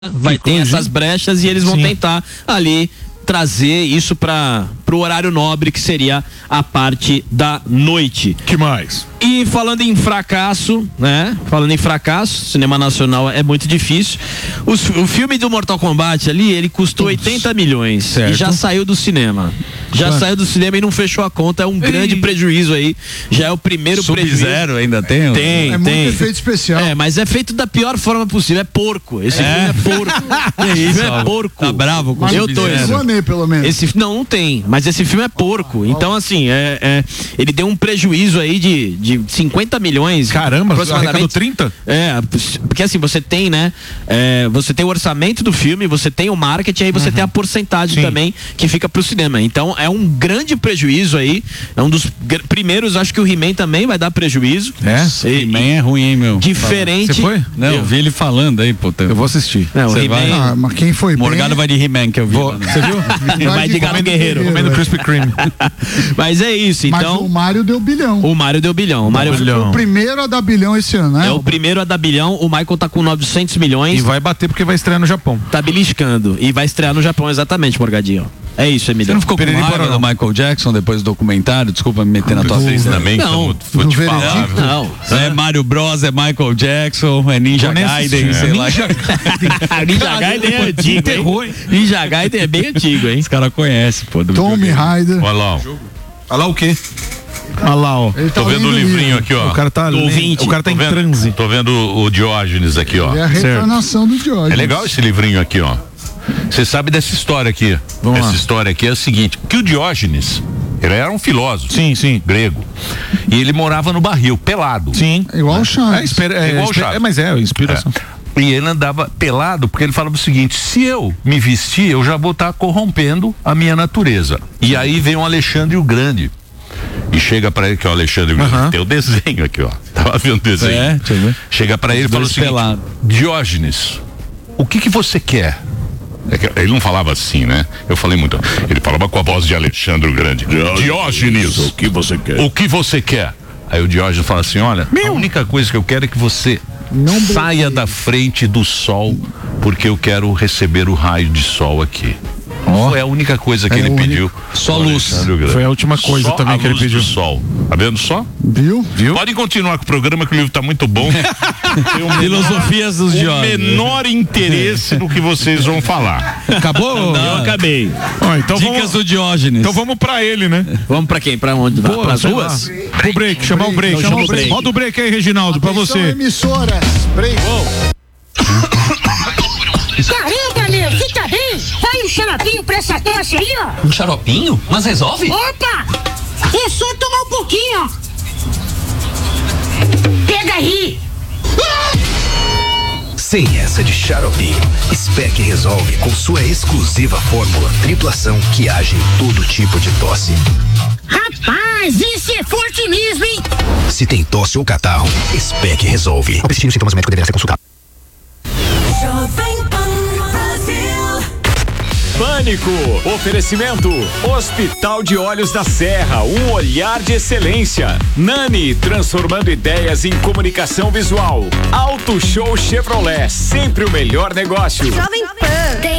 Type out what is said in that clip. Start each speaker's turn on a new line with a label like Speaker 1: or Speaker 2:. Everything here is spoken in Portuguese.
Speaker 1: vai ter essas brechas e eles vão tentar ali trazer isso para o horário nobre, que seria a parte da noite.
Speaker 2: Que mais?
Speaker 1: E falando em fracasso, né? Falando em fracasso, cinema nacional é muito difícil. O filme do Mortal Kombat ali, ele custou 80 milhões.
Speaker 2: Certo.
Speaker 1: E já saiu do cinema. Saiu do cinema e não fechou a conta. É um grande prejuízo aí. Já é o primeiro prejuízo.
Speaker 3: Sub-Zero ainda tem?
Speaker 1: Tem.
Speaker 4: Muito efeito especial.
Speaker 1: É, mas é feito da pior forma possível. É porco. Esse filme é porco. Esse filme é porco.
Speaker 3: Tá bravo com
Speaker 1: Eu tô
Speaker 4: Sub-Zero. Pelo menos.
Speaker 1: Não tem. Mas esse filme é porco. Então, assim, ele deu um prejuízo aí de 50 milhões.
Speaker 2: Caramba,
Speaker 1: aproximadamente
Speaker 2: 30?
Speaker 1: Porque assim, você tem, né? Você tem o orçamento do filme, você tem o marketing, aí você tem a porcentagem também que fica pro cinema. Então é um grande prejuízo aí. É um dos primeiros, acho que o He-Man também vai dar prejuízo.
Speaker 3: O He-Man é ruim, hein, meu?
Speaker 1: Diferente.
Speaker 2: Você foi?
Speaker 3: Não, eu vi ele falando aí, pô.
Speaker 2: Eu vou assistir.
Speaker 1: Não, o He-Man.
Speaker 4: Mas quem foi
Speaker 3: Morgado vai de He-Man, que eu vi.
Speaker 2: Você viu?
Speaker 1: Vai de Gato Guerreiro.
Speaker 2: Comendo Krispy Kreme.
Speaker 1: Mas é isso, então.
Speaker 4: Mas o Mário deu bilhão.
Speaker 1: O Mário deu bilhão. O Mário
Speaker 4: Foi o primeiro a dar bilhão esse ano, né?
Speaker 1: é o primeiro a dar bilhão. O Michael tá com 900 milhões.
Speaker 2: E vai bater porque vai estrear no Japão.
Speaker 1: Tá beliscando. E vai estrear no Japão, exatamente, Morgadinho. É isso, Emílio.
Speaker 3: Você não ficou com raiva do Michael Jackson depois do documentário? Desculpa me meter na tua frente
Speaker 5: também.
Speaker 1: Não.
Speaker 5: Vou te falar.
Speaker 1: Não.
Speaker 3: É Mario Bros, é Michael Jackson, é Ninja Gaiden, sei lá.
Speaker 1: Ninja Gaiden é antigo, hein? Ninja Gaiden é bem antigo, hein?
Speaker 3: Os caras conhecem, pô.
Speaker 4: Tomb Raider.
Speaker 5: Olha lá, ó.
Speaker 2: Olha lá o quê? Olha lá, ó.
Speaker 4: Ele tá
Speaker 5: Tô vendo o
Speaker 4: lendo
Speaker 5: livrinho aqui, ó.
Speaker 2: O cara tá
Speaker 1: ouvinte.
Speaker 2: O cara tá em
Speaker 5: Tô vendo-
Speaker 2: transe.
Speaker 5: Tô vendo o Diógenes aqui, ó.
Speaker 4: É a reencarnação do Diógenes.
Speaker 5: É legal esse livrinho aqui, ó. Você sabe dessa história aqui.
Speaker 2: Vamos lá.
Speaker 5: História aqui é o seguinte, que o Diógenes, ele era um filósofo.
Speaker 2: Sim.
Speaker 5: Grego. E ele morava no barril, pelado.
Speaker 2: Sim.
Speaker 4: É igual o Chaves.
Speaker 5: Igual o Chaves.
Speaker 2: Mas é, inspiração.
Speaker 5: E ele andava pelado porque ele falava o seguinte: se eu me vestir, eu já vou estar corrompendo a minha natureza. E aí vem o Alexandre o Grande. E chega pra ele, que é o Alexandre o Grande. Tem o desenho aqui, ó. Tava vendo o desenho.
Speaker 3: Deixa eu ver.
Speaker 5: Chega pra ele e fala o seguinte:
Speaker 3: pelado.
Speaker 5: Diógenes, o que você quer? Ele não falava assim, né? Eu falei muito. Ele falava com a voz de Alexandre o Grande. Diógenes, o que você quer? O que você quer? Aí o Diógenes fala assim: olha, a única coisa que eu quero é que você saia da frente do sol, porque eu quero receber o raio de sol aqui. Foi a única coisa que ele pediu.
Speaker 3: Só
Speaker 5: pro
Speaker 3: luz.
Speaker 5: Alexandre o Grande.
Speaker 2: Foi a última coisa
Speaker 5: Só
Speaker 2: também
Speaker 5: a
Speaker 2: que ele
Speaker 5: luz
Speaker 2: pediu.
Speaker 5: do sol. Tá vendo só?
Speaker 4: Viu?
Speaker 5: Podem continuar com o programa, que o livro tá muito bom. Tem um
Speaker 3: Filosofias dos Diógenes.
Speaker 5: menor interesse no que vocês vão falar.
Speaker 2: Acabou?
Speaker 1: Eu acabei.
Speaker 2: Ó, então
Speaker 3: Dicas do Diógenes.
Speaker 2: Então vamos pra ele, né?
Speaker 1: Vamos pra quem? Pra onde?
Speaker 2: Pô,
Speaker 1: Pras
Speaker 2: sei
Speaker 1: ruas?
Speaker 2: lá. Pro break, chamar o break.
Speaker 1: Chama o break.
Speaker 2: Roda o break aí, Reginaldo, pra
Speaker 4: Atenção,
Speaker 2: você.
Speaker 4: emissoras. Break.
Speaker 6: Caramba, meu, fica bem! Vai um xaropinho pra essa tosse aí, ó!
Speaker 7: Um xaropinho? Mas resolve?
Speaker 6: Opa! É só tomar um pouquinho, ó! Pega aí!
Speaker 8: Sem essa de xarope, Spec resolve com sua exclusiva fórmula triplação que age em todo tipo de tosse.
Speaker 6: Rapaz, isso é forte mesmo, hein?
Speaker 8: Se tem tosse ou catarro, Spec resolve. Ao persistir os sintomas, o médico deverá ser consultado.
Speaker 9: Pânico, oferecimento, Hospital de Olhos da Serra, um olhar de excelência. Nani, transformando ideias em comunicação visual. Auto Show Chevrolet, sempre o melhor negócio.
Speaker 10: Jovem Pan.